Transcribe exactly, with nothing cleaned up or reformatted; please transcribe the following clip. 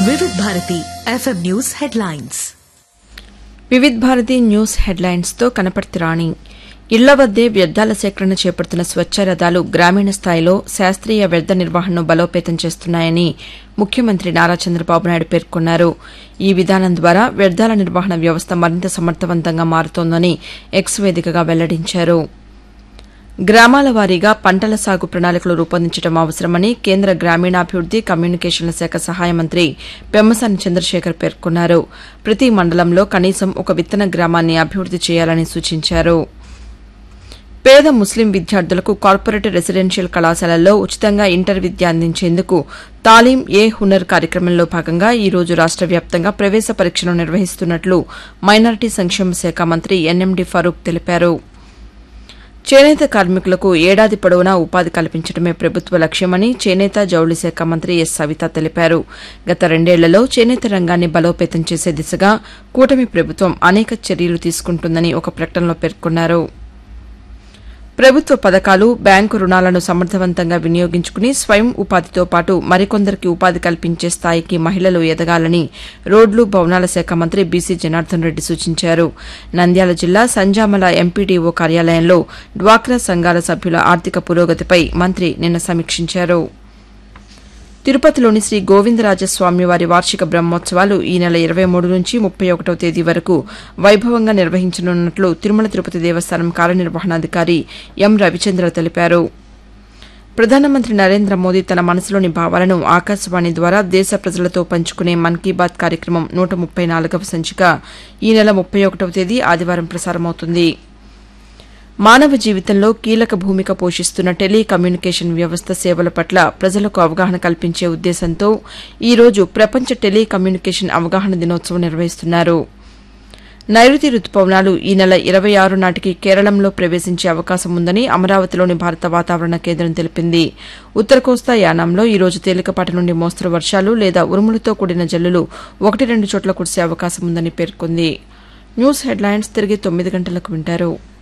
వివిధ Bharati FM news headlines. వివిధ Bharati news headlines తో కనపర్తి రాణి. ఇళ్ల వద్దే వ్యర్థాల సేకరణ చేపడుతున్న స్వచ్ఛ రథాలు గ్రామీణ స్థాయిలో శాస్త్రీయ వ్యర్థ నిర్వహణను బలోపేతం చేస్తున్నాయని ముఖ్యమంత్రి నారా చంద్రబాబు నాయుడు పేర్కొన్నారు. ఈ విధానం ద్వారా వ్యర్థాల నిర్వహణ వ్యవస్థ మరింత సమర్థవంతంగా మారుతోందని ఎక్స్ వేదికగా వెల్లడించారు. గ్రామాల వారీగా పంటల సాగు ప్రణాళికలు రూపొందించడం అవసరమని కేంద్ర గ్రామీణాభివృద్ది కమ్యూనికేషన్ల శాఖ సహాయ మంత్రి పెమ్మసాని చంద్రశేఖర్ పేర్కొన్నారు. ప్రతి మండలంలో కనీసం ఒక విత్తన గ్రామాన్ని అభివృద్ది చేయాలని సూచించారు. పేద ముస్లిం విద్యార్థులకు కార్పొరేట్ రెసిడెన్షియల్ కళాశాలల్లో ఉచితంగా ఇంటర్ విద్య అందించేందుకు తాలీం ఏ హునర్ కార్యక్రమంలో భాగంగా ఈ రోజు రాష్ట వ్యాప్తంగా ప్రవేశ పరీక్షలు నిర్వహిస్తున్నట్లు మైనారిటీ సంక్షేమ శాఖ మంత్రి ఎన్ఎండి ఫరూక్ తెలిపారు. చేనేత కార్మికులకు ఏడాది పొడవునా ఉపాధి కల్పించడమే ప్రభుత్వ లక్ష్యమని చేనేత జౌళి శాఖ మంత్రి ఎస్ సవిత తెలిపారు. గత రెండేళ్లలో చేనేత రంగాన్ని బలోపేతం చేసే దిశగా కూటమి ప్రభుత్వం అనేక చర్యలు తీసుకుంటుందని ఒక ప్రకటనలో పేర్కొన్నారు. ప్రభుత్వ పథకాలు బ్యాంకు రుణాలను సమర్థవంతంగా వినియోగించుకుని స్వయం ఉపాధితో పాటు మరికొందరికి ఉపాధి కల్పించే స్థాయికి మహిళలు ఎదగాలని రోడ్లు భవనాల శాఖ మంత్రి బీసీ జనార్దన్ రెడ్డి సూచించారు. నంద్యాల జిల్లా సంజామల ఎంపీడీఓ కార్యాలయంలో డ్వాక్రా సంఘాల సభ్యుల ఆర్థిక పురోగతిపై మంత్రి నిన్న సమీక్షించారు. తిరుపతిలోని శ్రీ గోవిందరాజస్వామివారి వార్షిక బ్రహ్మోత్సవాలు ఈ నెల ఇరవై మూడు నుంచి ముప్పై ఒకటవ తేదీ వరకు వైభవంగా నిర్వహించనున్నట్లు తిరుమల తిరుపతి దేవస్థానం కార్యనిర్వహణాధికారి ఎం రవిచంద్ర తెలిపారు. ప్రధానమంత్రి నరేంద్ర మోదీ తన మనసులోని భావాలను ఆకాశవాణి ద్వారా దేశ ప్రజలతో పంచుకునే మన్ కీ బాత్ కార్యక్రమం నూట ముప్పై నాలుగవ సంచిక ఈ నెల ముప్పై ఒకటవ తేదీ ఆదివారం ప్రసారమవుతుంది. మానవ జీవితంలో కీలక భూమిక పోషిస్తున్న టెలి కమ్యూనికేషన్ వ్యవస్థ సేవల పట్ల ప్రజలకు అవగాహన కల్పించే ఉద్దేశంతో ఈ రోజు ప్రపంచ టెలి కమ్యూనికేషన్ అవగాహన దినోత్సవం నిర్వహిస్తున్నారు. నైరుతి రుతుపవనాలు ఈ నెల ఇరవై ఆరు నాటికి కేరళంలో ప్రవేశించే అవకాశం ఉందని అమరావతిలోని భారత వాతావరణ కేంద్రం తెలిపింది. ఉత్తర కోస్తా యానాంలో ఈ రోజు తేలికపాటి నుండి మోస్తరు వర్షాలు లేదా ఉరుములతో కూడిన జల్లులు ఒకటి రెండు చోట్ల కురిసే అవకాశం ఉందని పేర్కొంది. న్యూస్ హెడ్లైన్స్ తిరిగి తొమ్మిది గంటలకు వింటారు.